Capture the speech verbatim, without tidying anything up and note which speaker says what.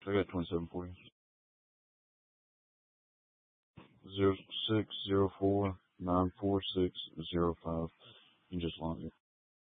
Speaker 1: I got twenty-seven for you. Zero six zero four nine four six zero five. You just logged it.